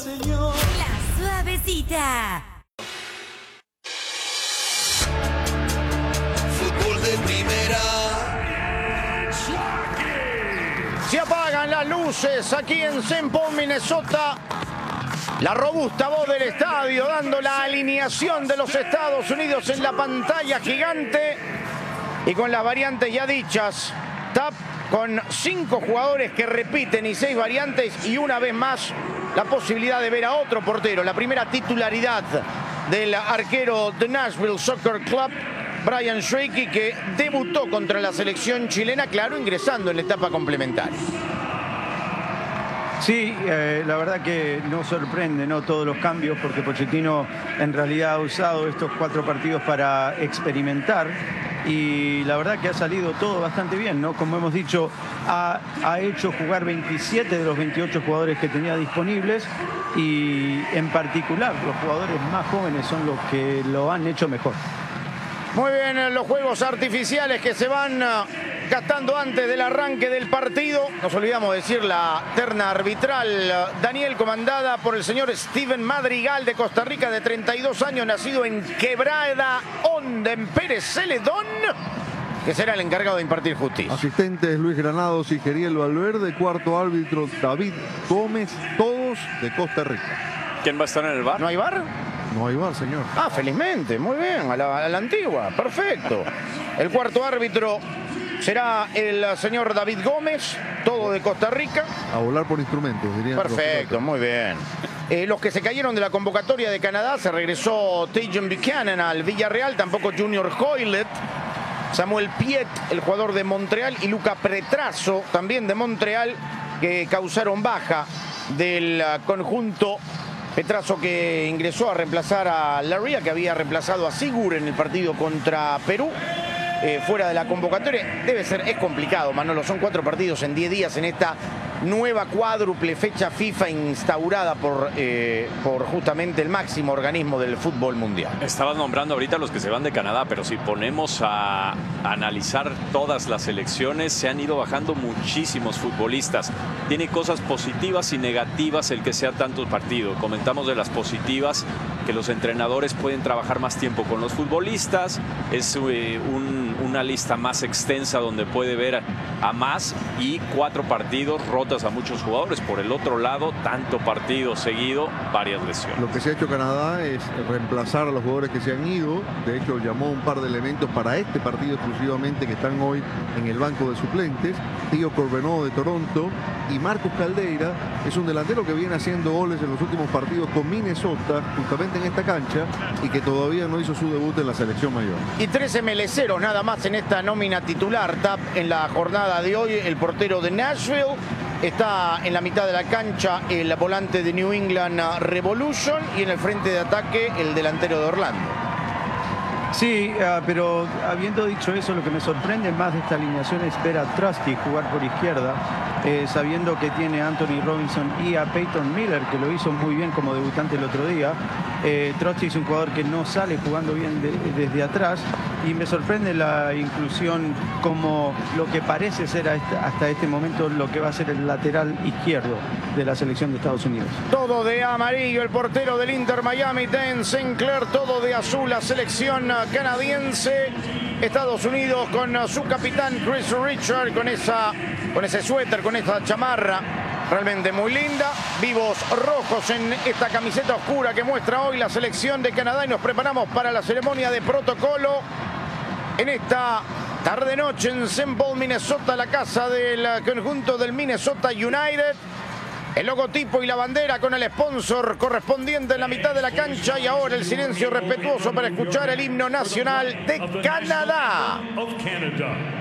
Señor. La Suavecita. Fútbol de primera. Se apagan las luces aquí en St. Paul, Minnesota. La robusta voz del estadio dando la alineación de los Estados Unidos en la pantalla gigante. Y con las variantes ya dichas, TAP con 5 jugadores que repiten y 6 variantes y una vez más la posibilidad de ver a otro portero. La primera titularidad del arquero de Nashville Soccer Club, Brian Schreike, que debutó contra la selección chilena, claro, ingresando en la etapa complementaria. Sí, la verdad que no sorprende, ¿no?, todos los cambios, porque Pochettino en realidad ha usado estos 4 partidos para experimentar y la verdad que ha salido todo bastante bien, ¿no? Como hemos dicho, ha hecho jugar 27 de los 28 jugadores que tenía disponibles y en particular los jugadores más jóvenes son los que lo han hecho mejor. Muy bien, los juegos artificiales que se van gastando antes del arranque del partido. Nos olvidamos de decir la terna arbitral. Daniel, comandada por el señor Steven Madrigal de Costa Rica, de 32 años, nacido en Quebrada Honda, en Pérez Celedón, que será el encargado de impartir justicia. Asistentes Luis Granados y Geriel Valverde. Cuarto árbitro David Gómez, todos de Costa Rica. ¿Quién va a estar en el bar? ¿No hay bar? No hay bar, señor. Ah, felizmente, muy bien, a la antigua, perfecto. El cuarto árbitro será el señor David Gómez, todo de Costa Rica. A volar por instrumentos, dirían. Perfecto, muy bien. Los que se cayeron de la convocatoria de Canadá, se regresó Tajon Buchanan al Villarreal, tampoco Junior Hoylett, Samuel Piet, el jugador de Montreal, y Luca Pretrazo, también de Montreal, que causaron baja del conjunto. Petrazo, que ingresó a reemplazar a Larrea, que había reemplazado a Sigur en el partido contra Perú, fuera de la convocatoria. Es complicado, Manolo, son 4 partidos en 10 días en esta nueva cuádruple fecha FIFA instaurada por justamente el máximo organismo del fútbol mundial. Estabas nombrando ahorita los que se van de Canadá, pero si ponemos a analizar todas las selecciones, se han ido bajando muchísimos futbolistas. Tiene cosas positivas y negativas el que sea tantos partidos. Comentamos de las positivas, que los entrenadores pueden trabajar más tiempo con los futbolistas. Es una lista más extensa donde puede ver a más, y 4 partidos rotas a muchos jugadores. Por el otro lado, tanto partido seguido, varias lesiones. Lo que se ha hecho Canadá es reemplazar a los jugadores que se han ido. De hecho, llamó un par de elementos para este partido exclusivamente, que están hoy en el banco de suplentes. Tío Corbenó de Toronto, y Marcos Caldeira es un delantero que viene haciendo goles en los últimos partidos con Minnesota, justamente en esta cancha, y que todavía no hizo su debut en la selección mayor. Y 13 meleceros nada más en esta nómina titular, TAP, en la jornada de hoy. El portero de Nashville, está en la mitad de la cancha el volante de New England Revolution, y en el frente de ataque el delantero de Orlando. Sí, pero habiendo dicho eso, lo que me sorprende más de esta alineación es ver a Trusty jugar por izquierda, sabiendo que tiene a Anthony Robinson y a Peyton Miller, que lo hizo muy bien como debutante el otro día. Trusty es un jugador que no sale jugando bien desde atrás, y me sorprende la inclusión como lo que parece ser hasta este momento lo que va a ser el lateral izquierdo de la selección de Estados Unidos. Todo de amarillo el portero del Inter Miami, Dan Sinclair. Todo de azul la selección canadiense. Estados Unidos con su capitán Chris Richard, con ese suéter, con esa chamarra realmente muy linda. Vivos rojos en esta camiseta oscura que muestra hoy la selección de Canadá, y nos preparamos para la ceremonia de protocolo en esta tarde-noche en St. Paul, Minnesota, la casa del conjunto del Minnesota United. El logotipo y la bandera con el sponsor correspondiente en la mitad de la cancha, y ahora el silencio respetuoso para escuchar el himno nacional de Canadá.